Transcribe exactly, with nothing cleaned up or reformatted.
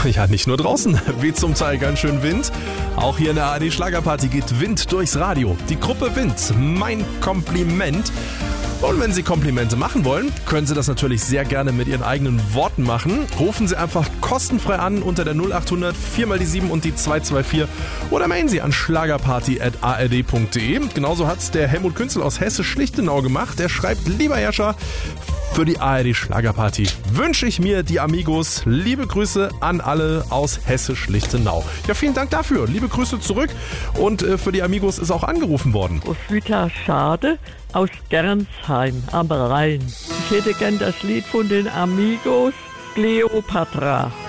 Ja, nicht nur draußen weht zum Teil ganz schön Wind. Auch hier in der A R D Schlagerparty geht Wind durchs Radio. Die Gruppe Wind, mein Kompliment. Und wenn Sie Komplimente machen wollen, können Sie das natürlich sehr gerne mit Ihren eigenen Worten machen. Rufen Sie einfach kostenfrei an unter der null acht hundert vier mal die sieben und die zwei zwei vier oder mailen Sie an schlagerparty at a r d punkt d e. Genauso hat es der Helmut Künzel aus Hesse-Schlichtenau gemacht. Der schreibt: Lieber Herrscher, für die A R D Schlagerparty wünsche ich mir die Amigos. Liebe Grüße an alle aus Hesse-Schlichtenau. Ja, vielen Dank dafür. Liebe Grüße zurück. Und äh, für die Amigos ist auch angerufen worden. Roswitha Schade aus Gernsheim am Rhein. Ich hätte gern das Lied von den Amigos, Cleopatra.